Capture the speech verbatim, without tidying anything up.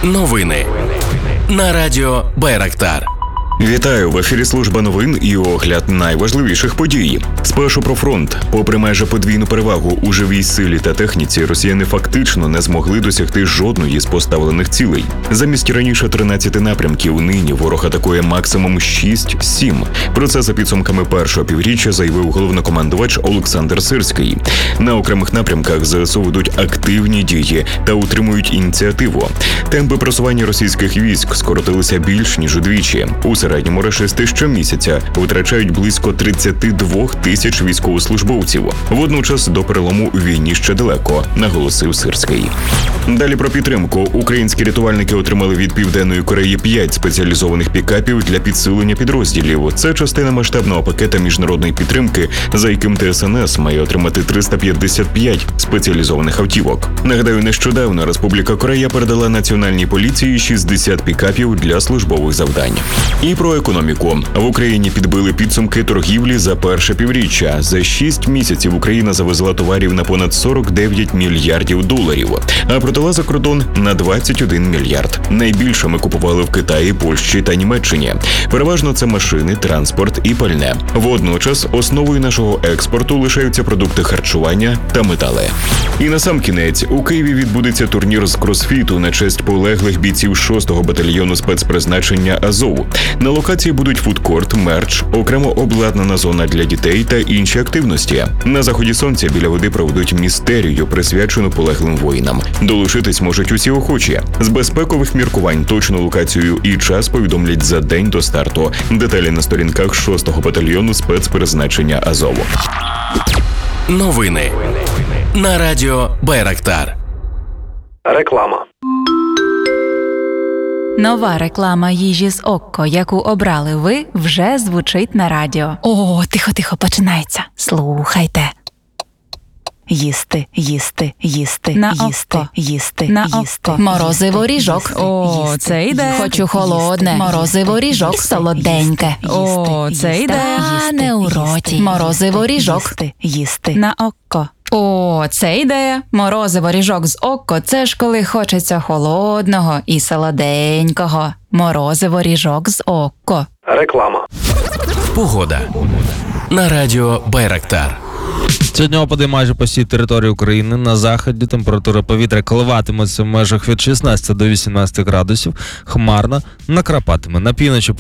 Новини на радіо Байрактар. Вітаю! В ефірі служба новин і огляд найважливіших подій. Спершу про фронт. Попри майже подвійну перевагу у живій силі та техніці, росіяни фактично не змогли досягти жодної з поставлених цілей. Замість раніше тринадцяти напрямків, нині ворог атакує максимум шість-сім. Про це за підсумками першого півріччя заявив головнокомандувач Олександр Сирський. На окремих напрямках ЗСУ ведуть активні дії та утримують ініціативу. Темпи просування російських військ скоротилися більш ніж удвічі. У середньому рашисти щомісяця витрачають близько тридцять два тисяч військовослужбовців. Водночас до перелому у війні ще далеко, наголосив Сирський. Далі про підтримку. Українські рятувальники отримали від Південної Кореї п'ять спеціалізованих пікапів для підсилення підрозділів. Це частина масштабного пакета міжнародної підтримки, за яким ТСНС має отримати триста п'ятдесят п'ять спеціалізованих автівок. Нагадаю, нещодавно Республіка Корея передала Національній поліції шістдесят пікапів для службових завдань. І про економіку. В Україні підбили підсумки торгівлі за перше півріччя. За шість місяців Україна завезла товарів на понад сорок дев'ять мільярдів доларів, а продала за кордон на двадцять один мільярд. Найбільше ми купували в Китаї, Польщі та Німеччині. Переважно це машини, транспорт і пальне. Водночас основою нашого експорту лишаються продукти харчування та метали. І насамкінець, у Києві відбудеться турнір з кросфіту на честь полеглих бійців шостого батальйону спецпризначення «Азов». На локації будуть фудкорт, мерч, окремо обладнана зона для дітей та інші активності. На заході сонця біля води проведуть містерію, присвячену полеглим воїнам. Долучитись можуть усі охочі. З безпекових міркувань точну локацію і час повідомлять за день до старту. Деталі на сторінках шостого батальйону спецпризначення «Азов». Новини на радіо Байрактар. Реклама. Нова реклама їжі з Окко, яку обрали ви, вже звучить на радіо. О, тихо-тихо, починається. Слухайте. Їсти, їсти, їсти, на їсти, око. їсти, на їсти. око. Морозиво ріжок. О, їсти, це йде. їсти, Хочу холодне. їсти, Морозиво ріжок. І солоденьке. О, Їсти, це їсти, йде. їсти, Не у їсти, роті. їсти, Морозиво ріжок. Їсти, їсти. На око. О, це ідея. Морозиво ріжок з Окко – це ж коли хочеться холодного і солоденького. Морозиво ріжок з Окко. Реклама. Погода на радіо Байрактар. Сьогодні опади майже по всій території України. На заході температура повітря коливатиметься в межах від шістнадцяти до вісімнадцяти градусів. Хмарно, накрапатиме. На півночі